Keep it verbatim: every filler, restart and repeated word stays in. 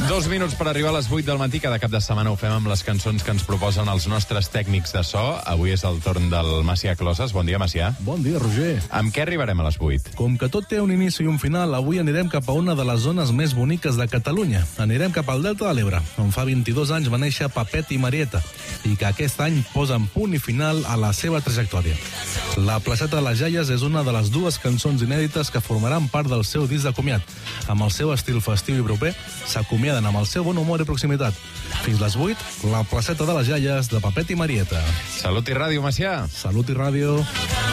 Dos minuts per arribar a les vuit del matí. Cada cap de setmana ho fem amb les cançons que ens proposen els nostres tècnics de so. Avui és el torn del Macià Closes. Bon dia, Macià. Bon dia, Roger. Amb què arribarem a les vuit? Com que tot té un inici i un final, avui anirem cap a una de les zones més boniques de Catalunya. Anirem cap al Delta de l'Ebre, on fa vint-i-dos anys va néixer Pepet i Marieta, i que aquest any posen punt i final a la seva trajectòria. La Placeta de les Jaies és una de les dues cançons inèdites que formaran part del seu disc de comiat. Amb el seu estil festiu i proper, s'acomiaden amb el seu bon humor i proximitat. Fins les vuit, La Placeta de les Jaies de Pepet i Marieta. Salut i ràdio, Macià. Salut i ràdio.